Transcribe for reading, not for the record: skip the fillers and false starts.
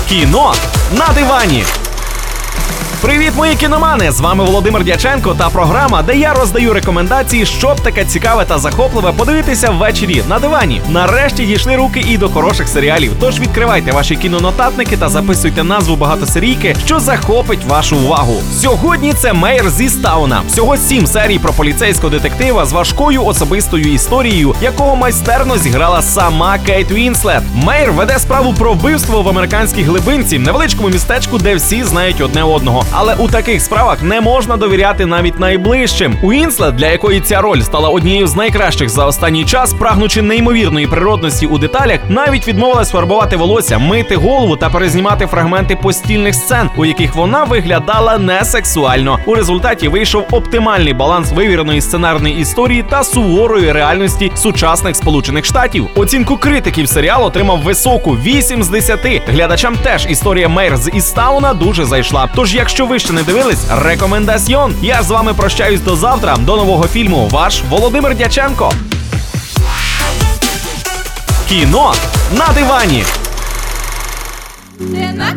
Кіно на дивані. Привіт, мої кіномани! З вами Володимир Дяченко та програма, де я роздаю рекомендації, щоб таке цікаве та захопливе подивитися ввечері на дивані. Нарешті дійшли руки і до хороших серіалів, тож відкривайте ваші кінонотатники та записуйте назву багатосерійки, що захопить вашу увагу. Сьогодні це «Мейер з Істауна». Всього 7 серій про поліцейського детектива з важкою особистою історією, якого майстерно зіграла сама Кейт Вінслет. Мейер веде справу про вбивство в американській глибинці, невеличкому містечку, де всі знають одне одного. Але у таких справах не можна довіряти навіть найближчим. Уінслет, для якої ця роль стала однією з найкращих за останній час, прагнучи неймовірної природності у деталях, навіть відмовилась фарбувати волосся, мити голову та перезнімати фрагменти постільних сцен, у яких вона виглядала несексуально. У результаті вийшов оптимальний баланс вивіреної сценарної історії та суворої реальності сучасних Сполучених Штатів. Оцінку критиків серіал отримав високу – 8 з 10. Глядачам теж історія «Мейер з Істауна» дуже зайшла. Тож, якщо ви ще не дивились, рекомендаціон. Я з вами прощаюсь до завтра. До нового фільму. Ваш Володимир Дяченко. Кіно на дивані.